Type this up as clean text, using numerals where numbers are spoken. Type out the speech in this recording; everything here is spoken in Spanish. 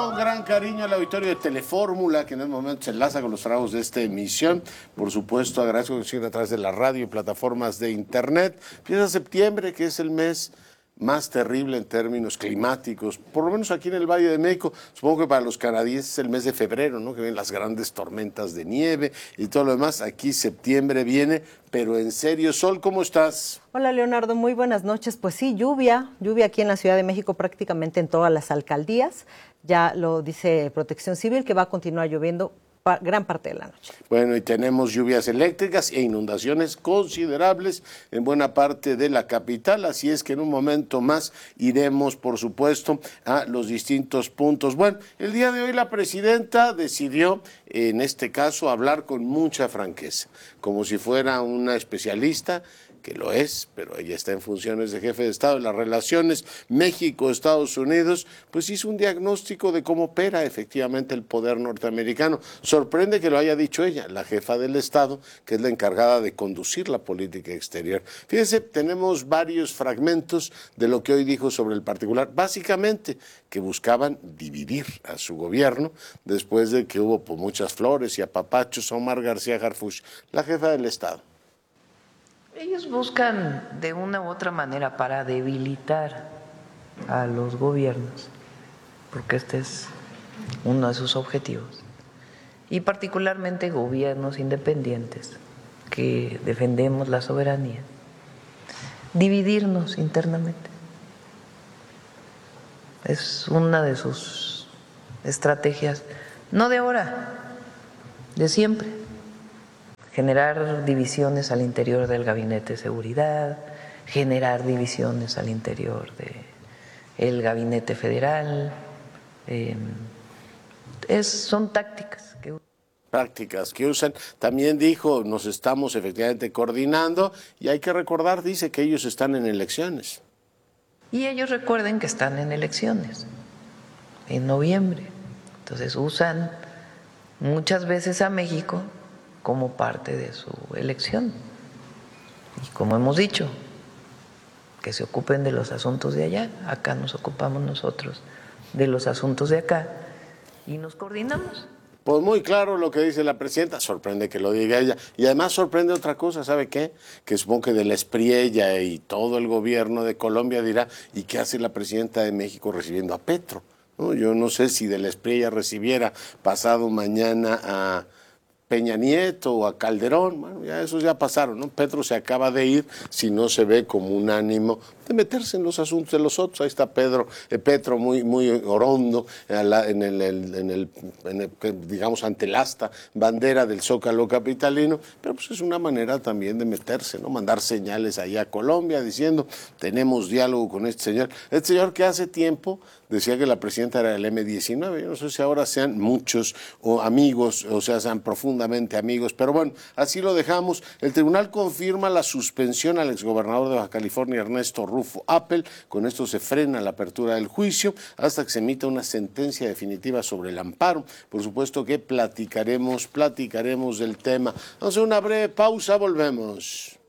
con gran cariño al auditorio de Telefórmula, que en el momento se enlaza con los trabajos de esta emisión. Por supuesto, agradezco que sigan a través de la radio y plataformas de internet. Empieza septiembre, que es el mes más terrible en términos climáticos, por lo menos aquí en el Valle de México. Supongo que para los canadienses es el mes de febrero, ¿no? Que vienen las grandes tormentas de nieve y todo lo demás. Aquí septiembre viene, pero en serio. Sol, ¿cómo estás? Hola Leonardo, muy buenas noches. Pues sí, lluvia aquí en la Ciudad de México prácticamente en todas las alcaldías. Ya lo dice Protección Civil que va a continuar lloviendo gran parte de la noche. Bueno, y tenemos lluvias eléctricas e inundaciones considerables en buena parte de la capital, así es que en un momento más iremos, por supuesto, a los distintos puntos. Bueno, el día de hoy la presidenta decidió, en este caso, hablar con mucha franqueza, como si fuera una especialista, que lo es, pero ella está en funciones de jefe de Estado de las relaciones México-Estados Unidos, pues hizo un diagnóstico de cómo opera efectivamente el poder norteamericano. Sorprende que lo haya dicho ella, la jefa del Estado, que es la encargada de conducir la política exterior. Fíjense, tenemos varios fragmentos de lo que hoy dijo sobre el particular, básicamente que buscaban dividir a su gobierno después de que hubo muchas flores y apapachos a Omar García Harfuch, la jefa del Estado. Ellos buscan de una u otra manera para debilitar a los gobiernos, porque este es uno de sus objetivos, y particularmente gobiernos independientes que defendemos la soberanía, dividirnos internamente. Es una de sus estrategias, no de ahora, de siempre. Generar divisiones al interior del Gabinete de Seguridad, generar divisiones al interior del Gabinete Federal. Son tácticas que usan. También dijo, nos estamos efectivamente coordinando y hay que recordar, dice, que ellos están en elecciones. Y ellos recuerden que están en elecciones en noviembre. Entonces usan muchas veces a México como parte de su elección. Y como hemos dicho, que se ocupen de los asuntos de allá, acá nos ocupamos nosotros de los asuntos de acá y nos coordinamos. Pues muy claro lo que dice la presidenta, sorprende que lo diga ella, y además sorprende otra cosa, ¿sabe qué? Que supongo que de la Espriella y todo el gobierno de Colombia dirá, ¿y qué hace la presidenta de México recibiendo a Petro? ¿No? Yo no sé si de la Espriella recibiera pasado mañana a Peña Nieto o a Calderón, bueno, ya esos ya pasaron, ¿no? Petro se acaba de ir si no se ve como un ánimo de meterse en los asuntos de los otros. Ahí está Petro muy orondo digamos, ante el asta bandera del Zócalo capitalino, pero pues es una manera también de meterse, ¿no? Mandar señales allá a Colombia diciendo, tenemos diálogo con este señor que hace tiempo decía que la presidenta era del M-19, yo no sé si ahora sean muchos o amigos, o sea, sean profundamente amigos, pero bueno, así lo dejamos. El tribunal confirma la suspensión al exgobernador de Baja California, Ernesto Rufo Appel. Con esto se frena la apertura del juicio hasta que se emita una sentencia definitiva sobre el amparo. Por supuesto que platicaremos del tema. Vamos a una breve pausa, volvemos.